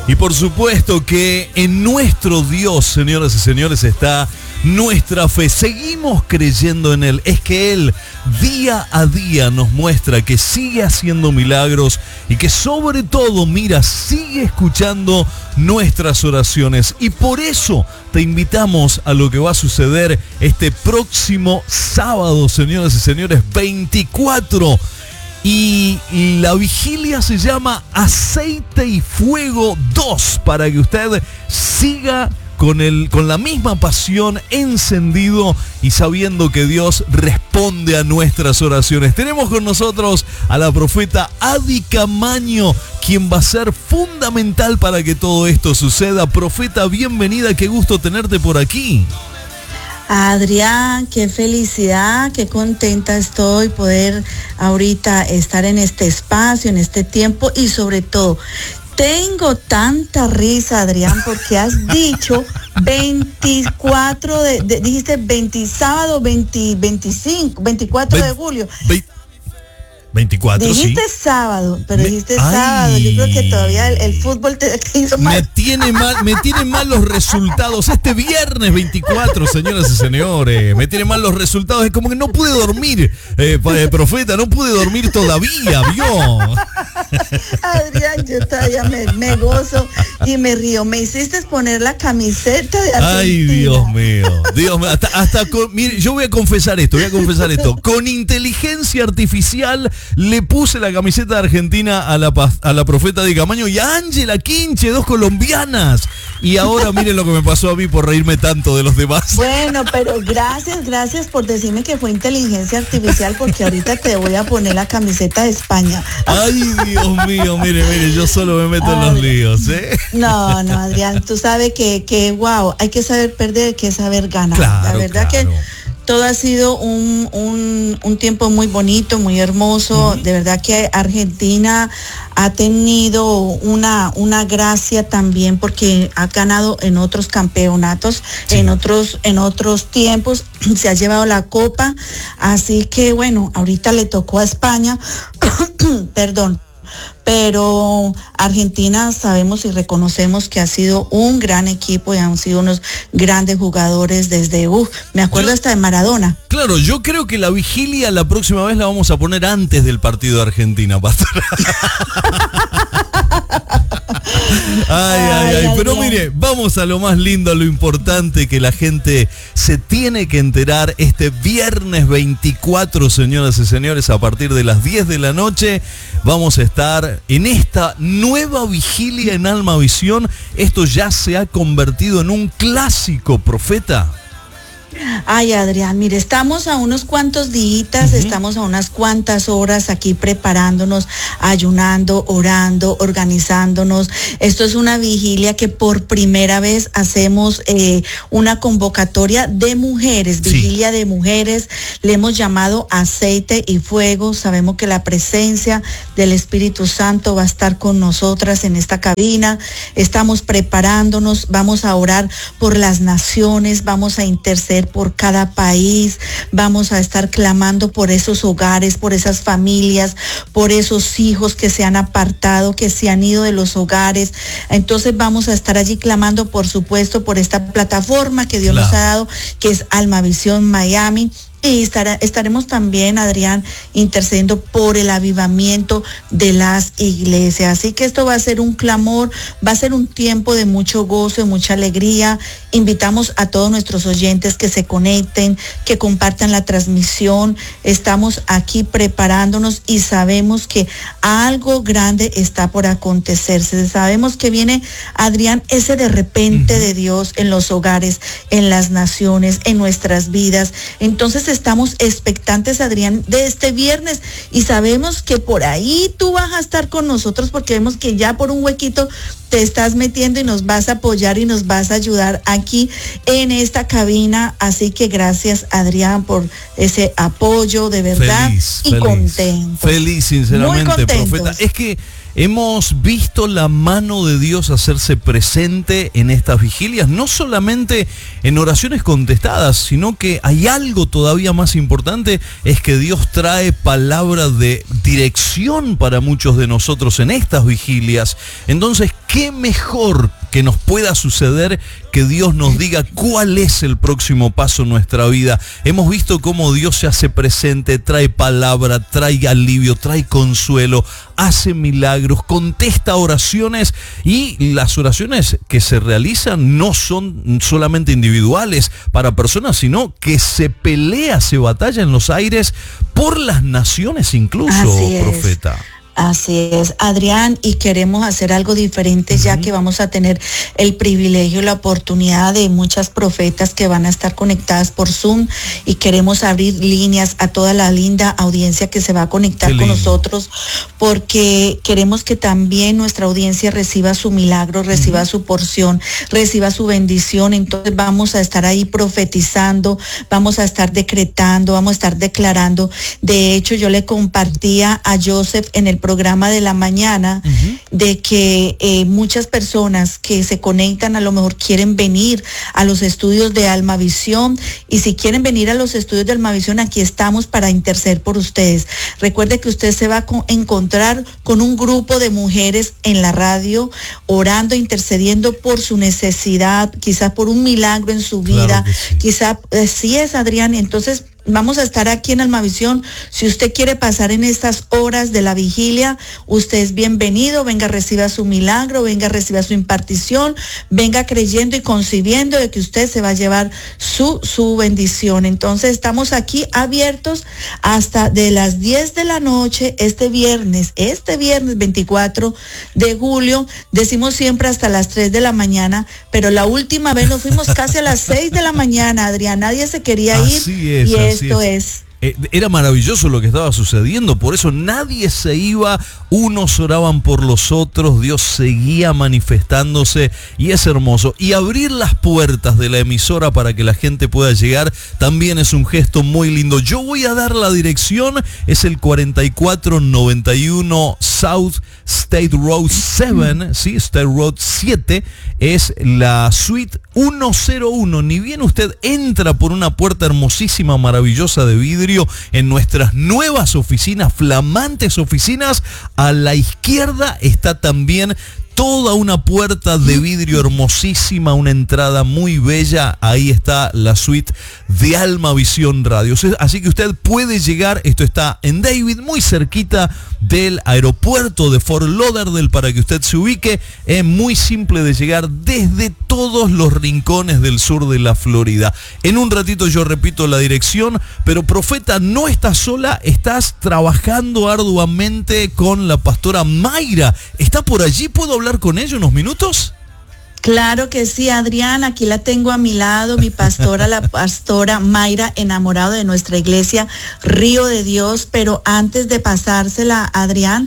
Y por supuesto que en nuestro Dios, señoras y señores, está nuestra fe. Seguimos creyendo en Él. Es que Él día a día nos muestra que sigue haciendo milagros y que sobre todo, mira, sigue escuchando nuestras oraciones. Y por eso te invitamos a lo que va a suceder este próximo sábado, señoras y señores, 24. Y la vigilia se llama Aceite y Fuego 2, para que usted siga con la misma pasión, encendido y sabiendo que Dios responde a nuestras oraciones. Tenemos con nosotros a la profeta Adi Camaño, quien va a ser fundamental para que todo esto suceda. Profeta, bienvenida, qué gusto tenerte por aquí. Adrián, qué felicidad, qué contenta estoy poder ahorita estar en este espacio, en este tiempo, y sobre todo tengo tanta risa, Adrián, porque has dicho 24 dijiste 20 sábado 24 de julio. 24, dijiste sí. Sábado, pero dijiste sábado. Yo creo que todavía el fútbol te hizo mal. Me tienen mal los resultados. Este viernes 24, señoras y señores, me tienen mal los resultados. Es como que no pude dormir, profeta, no pude dormir todavía, ¿vio? Adrián, yo todavía me gozo y me río. Me hiciste poner la camiseta de Argentina. Ay, Dios mío. Mire, yo voy a confesar esto. Con inteligencia artificial le puse la camiseta de Argentina a la profeta Adi Camaño y a Ángela Quinche, dos colombianas. Y ahora miren lo que me pasó a mí por reírme tanto de los demás. Bueno, pero gracias por decirme que fue inteligencia artificial, porque ahorita te voy a poner la camiseta de España. Ay, Dios mío, mire, yo solo me meto en los líos, ¿eh? No, Adrián, tú sabes que wow, hay que saber perder, hay que saber ganar. Claro, la verdad que todo ha sido un tiempo muy bonito, muy hermoso. Uh-huh. De verdad que Argentina ha tenido una gracia también, porque ha ganado en otros campeonatos, sí, en otros tiempos, se ha llevado la copa. Así que bueno, ahorita le tocó a España, perdón. Pero Argentina sabemos y reconocemos que ha sido un gran equipo y han sido unos grandes jugadores desde, me acuerdo hasta de Maradona. Claro, yo creo que la vigilia la próxima vez la vamos a poner antes del partido de Argentina, pastor. Ay, pero mire, vamos a lo más lindo, a lo importante, que la gente se tiene que enterar. Este viernes 24, señoras y señores, a partir de las 10 de la noche, vamos a estar en esta nueva vigilia en Alma Visión. Esto ya se ha convertido en un clásico, profeta. Ay, Adrián, mire, estamos a unos cuantos días, uh-huh, estamos a unas cuantas horas aquí preparándonos, ayunando, orando, organizándonos. Esto es una vigilia que por primera vez hacemos una convocatoria de mujeres, vigilia de mujeres. Le hemos llamado Aceite y Fuego. Sabemos que la presencia del Espíritu Santo va a estar con nosotras en esta cabina. Estamos preparándonos, vamos a orar por las naciones, vamos a interceder por cada país, vamos a estar clamando por esos hogares, por esas familias, por esos hijos que se han apartado, que se han ido de los hogares. Entonces vamos a estar allí clamando, por supuesto, por esta plataforma que Dios nos ha dado, que es Alma Visión Miami. Y estaremos también, Adrián, intercediendo por el avivamiento de las iglesias. Así que esto va a ser un clamor, va a ser un tiempo de mucho gozo, de mucha alegría. Invitamos a todos nuestros oyentes que se conecten, que compartan la transmisión. Estamos aquí preparándonos y sabemos que algo grande está por acontecerse. Sabemos que viene, Adrián, ese de repente, uh-huh, de Dios en los hogares, en las naciones, en nuestras vidas. Entonces estamos expectantes, Adrián, de este viernes, y sabemos que por ahí tú vas a estar con nosotros, porque vemos que ya por un huequito te estás metiendo y nos vas a apoyar y nos vas a ayudar aquí en esta cabina. Así que gracias, Adrián, por ese apoyo, de verdad. Feliz, contento. Feliz, sinceramente, profeta. Es que hemos visto la mano de Dios hacerse presente en estas vigilias, no solamente en oraciones contestadas, sino que hay algo todavía más importante, es que Dios trae palabra de dirección para muchos de nosotros en estas vigilias. Entonces, ¿qué mejor que nos pueda suceder que Dios nos diga cuál es el próximo paso en nuestra vida? Hemos visto cómo Dios se hace presente, trae palabra, trae alivio, trae consuelo, hace milagros, contesta oraciones, y las oraciones que se realizan no son solamente individuales para personas, sino que se pelea, se batalla en los aires por las naciones incluso, profeta. Así es, Adrián, y queremos hacer algo diferente, ya que vamos a tener el privilegio y la oportunidad de muchas profetas que van a estar conectadas por Zoom, y queremos abrir líneas a toda la linda audiencia que se va a conectar con nosotros, porque queremos que también nuestra audiencia reciba su milagro, reciba su porción, reciba su bendición. Entonces vamos a estar ahí profetizando, vamos a estar decretando, vamos a estar declarando. De hecho, yo le compartía a Joseph en el programa de la mañana de que muchas personas que se conectan a lo mejor quieren venir a los estudios de Almavisión, y si quieren venir a los estudios de Almavisión, aquí estamos para interceder por ustedes. Recuerde que usted se va a encontrar con un grupo de mujeres en la radio orando, intercediendo por su necesidad, quizás por un milagro en su vida, claro sí. Quizás sí es, Adrián. Entonces vamos a estar aquí en Almavisión. Si usted quiere pasar en estas horas de la vigilia, usted es bienvenido. Venga, reciba su milagro, venga, reciba su impartición, venga creyendo y concibiendo de que usted se va a llevar su bendición. Entonces estamos aquí abiertos hasta de las 10 de la noche este viernes 24 de julio. Decimos siempre hasta las 3 de la mañana, pero la última vez nos fuimos casi a las 6 de la mañana, Adrián. Nadie se quería ir. Así es, y esto es. Era maravilloso lo que estaba sucediendo, por eso nadie se iba, unos oraban por los otros, Dios seguía manifestándose, y es hermoso. Y abrir las puertas de la emisora para que la gente pueda llegar también es un gesto muy lindo. Yo voy a dar la dirección, es el 4491 South State Road 7, ¿sí? State Road 7, es la suite 101. Ni bien usted entra por una puerta hermosísima, maravillosa de vidrio, en nuestras nuevas oficinas, flamantes oficinas, a la izquierda está también toda una puerta de vidrio hermosísima, una entrada muy bella. Ahí está la suite de Almavisión Radio. Así que usted puede llegar, esto está en David, muy cerquita del aeropuerto de Fort Lauderdale, para que usted se ubique. Es muy simple de llegar desde todos los rincones del sur de la Florida. En un ratito yo repito la dirección, pero profeta, no estás sola, estás trabajando arduamente con la pastora Mayra. ¿Está por allí? ¿Puedo hablar con ella unos minutos? Claro que sí, Adrián, aquí la tengo a mi lado, mi pastora, la pastora Mayra, enamorado de nuestra iglesia Río de Dios. Pero antes de pasársela, Adrián,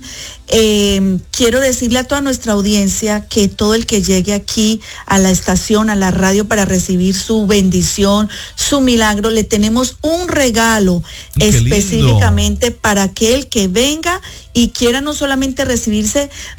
quiero decirle a toda nuestra audiencia que todo el que llegue aquí a la estación, a la radio, para recibir su bendición, su milagro, le tenemos un regalo específicamente para aquel que venga y quiera no solamente recibir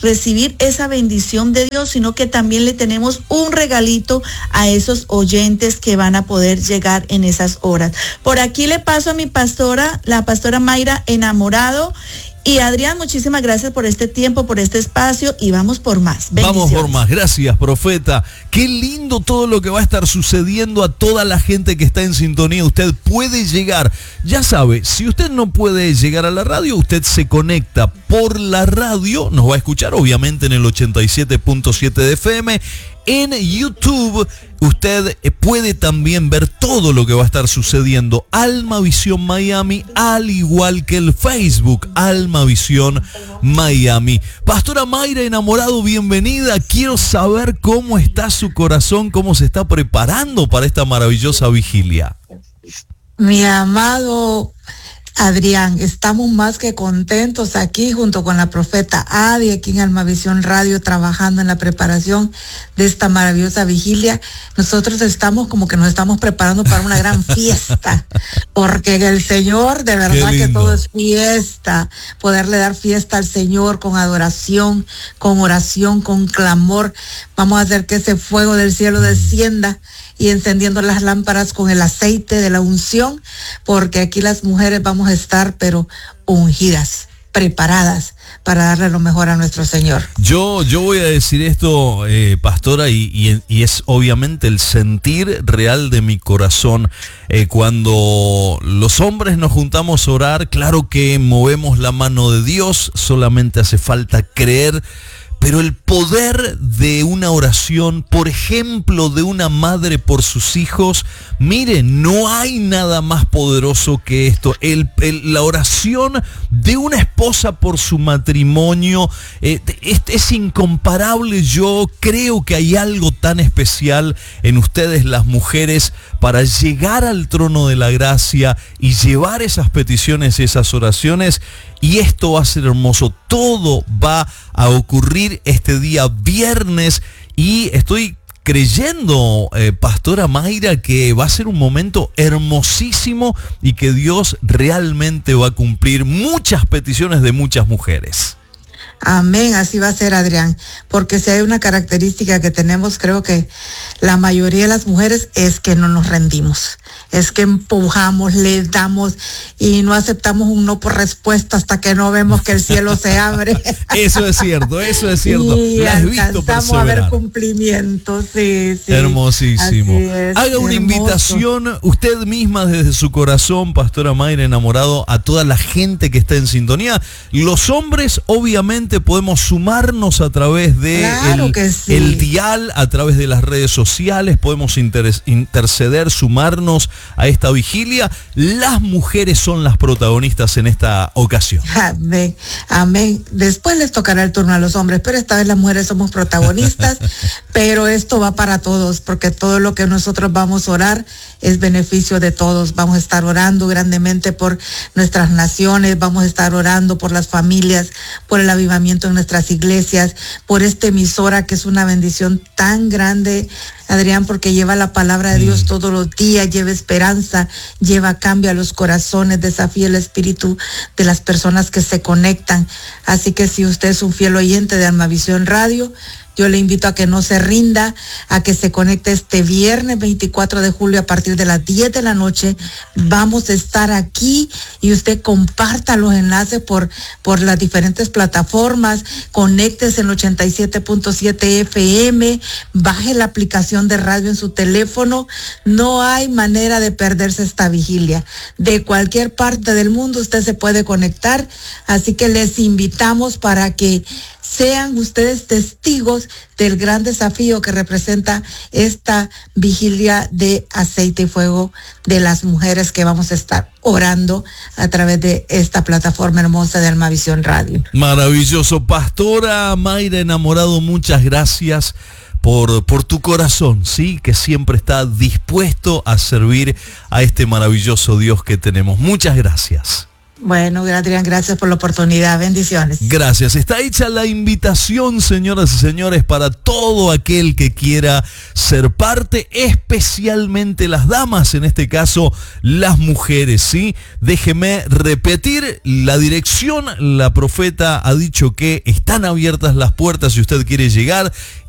esa bendición de Dios, sino que también le tenemos un regalito a esos oyentes que van a poder llegar en esas horas. Por aquí le paso a mi pastora, la pastora Mayra, enamorado. Y Adrián, muchísimas gracias por este tiempo, por este espacio, y vamos por más. Vamos por más. Gracias, profeta. Qué lindo todo lo que va a estar sucediendo a toda la gente que está en sintonía. Usted puede llegar. Ya sabe, si usted no puede llegar a la radio, usted se conecta por la radio. Nos va a escuchar, obviamente, en el 87.7 de FM. En YouTube usted puede también ver todo lo que va a estar sucediendo. Almavisión Miami, al igual que el Facebook Almavisión Miami. Pastora Mayra, enamorado, bienvenida. Quiero saber cómo está su corazón, cómo se está preparando para esta maravillosa vigilia. Mi amado Adrián, estamos más que contentos aquí junto con la profeta Adi, aquí en Almavisión Radio, trabajando en la preparación de esta maravillosa vigilia. Nosotros estamos como que nos estamos preparando para una gran fiesta, porque el Señor, de verdad que todo es fiesta, poderle dar fiesta al Señor con adoración, con oración, con clamor. Vamos a hacer que ese fuego del cielo descienda y encendiendo las lámparas con el aceite de la unción, porque aquí las mujeres vamos a estar, pero ungidas, preparadas para darle lo mejor a nuestro Señor. Yo voy a decir esto, pastora, y es obviamente el sentir real de mi corazón. Cuando los hombres nos juntamos a orar, claro que movemos la mano de Dios, solamente hace falta creer. Pero el poder de una oración, por ejemplo, de una madre por sus hijos, mire, no hay nada más poderoso que esto. La oración de una esposa por su matrimonio es incomparable. Yo creo que hay algo tan especial en ustedes, las mujeres, para llegar al trono de la gracia y llevar esas peticiones y esas oraciones. Y esto va a ser hermoso. Todo va a ocurrir este día viernes y estoy creyendo, pastora Mayra, que va a ser un momento hermosísimo y que Dios realmente va a cumplir muchas peticiones de muchas mujeres. Amén, así va a ser, Adrián, porque si hay una característica que tenemos, creo que la mayoría de las mujeres, es que no nos rendimos, es que empujamos, le damos y no aceptamos un no por respuesta hasta que no vemos que el cielo se abre. Eso es cierto. Y alcanzamos a ver cumplimientos, sí. Hermosísimo. Haga una hermoso. invitación usted misma desde su corazón, pastora Mayra Enamorado, a toda la gente que está en sintonía. Los hombres, obviamente, podemos sumarnos a través de el dial, a través de las redes sociales, podemos interceder, sumarnos a esta vigilia. Las mujeres son las protagonistas en esta ocasión. Amén. Después les tocará el turno a los hombres, pero esta vez las mujeres somos protagonistas, pero esto va para todos, porque todo lo que nosotros vamos a orar es beneficio de todos. Vamos a estar orando grandemente por nuestras naciones, vamos a estar orando por las familias, por el avivamiento en nuestras iglesias, por esta emisora que es una bendición tan grande, Adrián, porque lleva la palabra de Dios todos los días, lleva esperanza, lleva cambio a los corazones, desafía el espíritu de las personas que se conectan. Así que si usted es un fiel oyente de Almavisión Radio, yo le invito a que no se rinda, a que se conecte este viernes 24 de julio a partir de las 10 de la noche. Vamos a estar aquí y usted comparta los enlaces por las diferentes plataformas. Conéctese en 87.7 FM, baje la aplicación de radio en su teléfono. No hay manera de perderse esta vigilia. De cualquier parte del mundo usted se puede conectar, así que les invitamos para que sean ustedes testigos del gran desafío que representa esta vigilia de aceite y fuego de las mujeres que vamos a estar orando a través de esta plataforma hermosa de Almavisión Radio. Maravilloso. Pastora Mayra Enamorado, muchas gracias por tu corazón, sí, que siempre está dispuesto a servir a este maravilloso Dios que tenemos. Muchas gracias. Bueno, Adrián, gracias por la oportunidad. Bendiciones. Gracias. Está hecha la invitación, señoras y señores, para todo aquel que quiera ser parte, especialmente las damas, en este caso las mujeres, ¿sí? Déjeme repetir la dirección. La profeta ha dicho que están abiertas las puertas si usted quiere llegar.